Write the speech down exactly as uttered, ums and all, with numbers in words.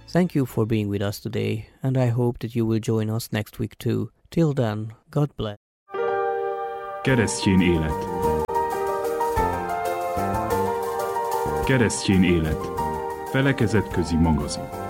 Thank you for being with us today, and I hope that you will join us next week too. Till then, God bless. Keresztjén élet. Keresztjén élet. Felekezetközi magazin.